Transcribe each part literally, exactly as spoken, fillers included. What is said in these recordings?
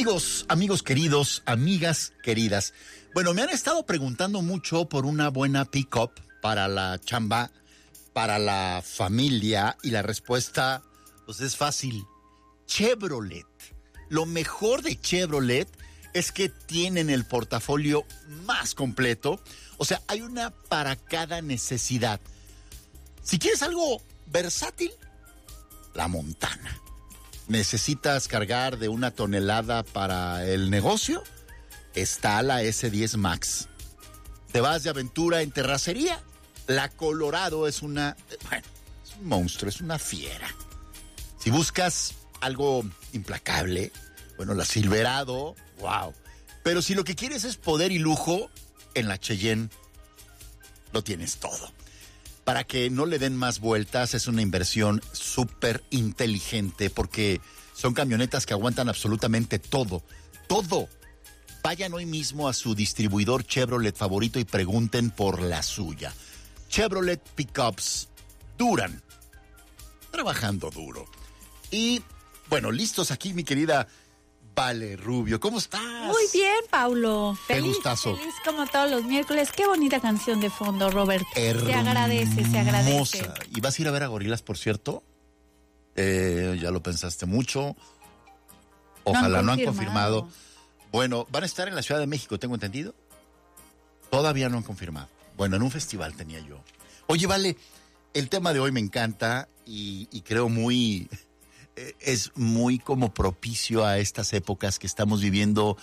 Amigos, amigos queridos, amigas queridas. Bueno, me han estado preguntando mucho por una buena pick-up para la chamba, para la familia, y la respuesta, pues es fácil. Chevrolet. Lo mejor de Chevrolet es que tienen el portafolio más completo. O sea, hay una para cada necesidad. Si quieres algo versátil, la Montana. ¿Necesitas cargar de una tonelada para el negocio? Está la ese diez Max. ¿Te vas de aventura en terracería? La Colorado es una... Bueno, es un monstruo, es una fiera. Si buscas algo implacable, bueno, la Silverado, wow. Pero si lo que quieres es poder y lujo, en la Cheyenne lo tienes todo. Para que no le den más vueltas, es una inversión súper inteligente porque son camionetas que aguantan absolutamente todo, todo. Vayan hoy mismo a su distribuidor Chevrolet favorito y pregunten por la suya. Chevrolet Pickups duran, trabajando duro. Y, bueno, listos aquí, mi querida Vale Rubio. ¿Cómo estás? Muy bien, Paulo. Qué Feliz, gustazo. feliz como todos los miércoles. Qué bonita canción de fondo, Robert. Hermosa. Se agradece, se agradece. ¿Y vas a ir a ver a Gorilas, por cierto? Eh, ya lo pensaste mucho. Ojalá no han, no han confirmado. Bueno, van a estar en la Ciudad de México, tengo entendido. Todavía no han confirmado. Bueno, en un festival tenía yo. Oye, Vale, el tema de hoy me encanta y, y creo muy... es muy como propicio a estas épocas que estamos viviendo.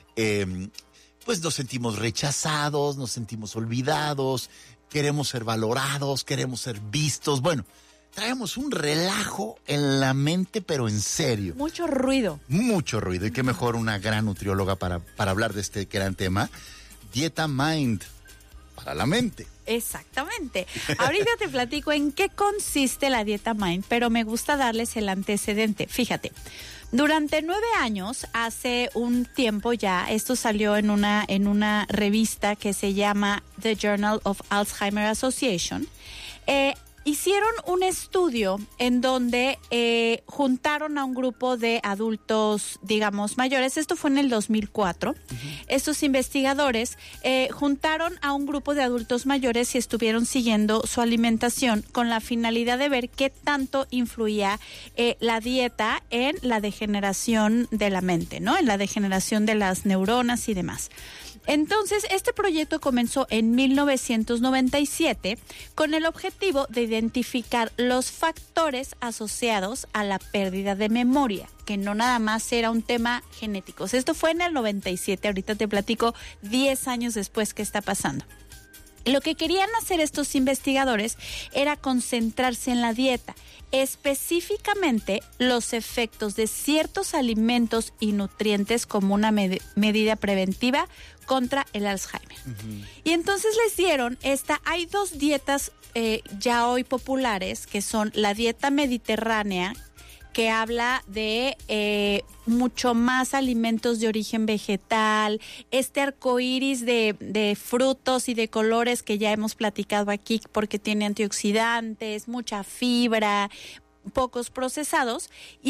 Eh, pues nos sentimos rechazados, nos sentimos olvidados, queremos ser valorados, queremos ser vistos. Bueno, traemos un relajo en la mente, pero en serio. Mucho ruido. Mucho ruido. Y qué mejor una gran nutrióloga para, para hablar de este gran tema. Dieta Mind, para la mente. Exactamente. Ahorita te platico en qué consiste la dieta Mind, pero me gusta darles el antecedente. Fíjate, durante nueve años, hace un tiempo ya, esto salió en una, en una revista que se llama The Journal of Alzheimer Association. Eh, Hicieron un estudio en donde eh, juntaron a un grupo de adultos, digamos, mayores. Esto fue en el dos mil cuatro. Uh-huh. Estos investigadores eh, juntaron a un grupo de adultos mayores y estuvieron siguiendo su alimentación con la finalidad de ver qué tanto influía eh, la dieta en la degeneración de la mente, ¿no? En la degeneración de las neuronas y demás. Entonces, este proyecto comenzó en mil novecientos noventa y siete con el objetivo de identificar los factores asociados a la pérdida de memoria, que no nada más era un tema genético. Esto fue en el noventa y siete, ahorita te platico diez años después qué está pasando. Lo que querían hacer estos investigadores era concentrarse en la dieta, específicamente los efectos de ciertos alimentos y nutrientes como una med- medida preventiva contra el Alzheimer. Uh-huh. Y entonces les dieron esta, hay dos dietas eh, ya hoy populares, que son la dieta mediterránea, que habla de eh, mucho más alimentos de origen vegetal, este arcoíris de, de frutos y de colores que ya hemos platicado aquí porque tiene antioxidantes, mucha fibra, pocos procesados. Y